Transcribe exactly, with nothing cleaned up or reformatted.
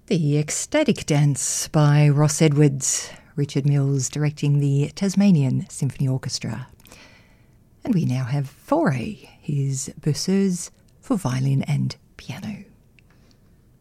The Ecstatic Dance by Ross Edwards, Richard Mills directing the Tasmanian Symphony Orchestra. And we now have Fauré, his Berceuse for violin and piano.